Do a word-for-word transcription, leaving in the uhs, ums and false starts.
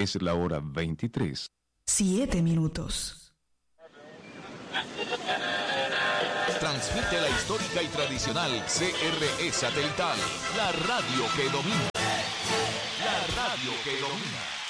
Es la hora veintitrés. Siete minutos. Transmite la histórica y tradicional C R E satelital, la radio que domina. La radio que domina.